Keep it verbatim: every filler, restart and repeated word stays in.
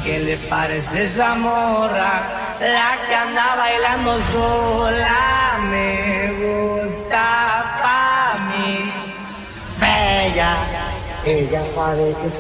¿qué le parece esa morra? La que anda bailando sola me gusta pa' mí. Bella, ella sabe que